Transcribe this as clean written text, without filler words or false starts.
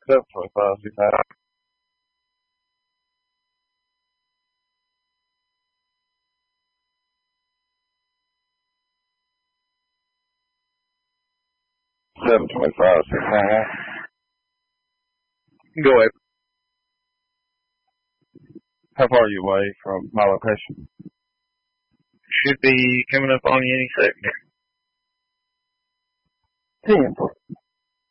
725, 600. 725, 600. Go ahead. How far are you away from my location? Should be coming up on you any second. 10.